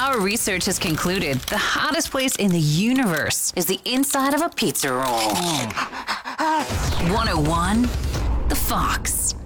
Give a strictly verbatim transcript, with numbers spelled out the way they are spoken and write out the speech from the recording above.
Our research has concluded the hottest place in the universe is the inside of a pizza roll. one oh one, The Fox.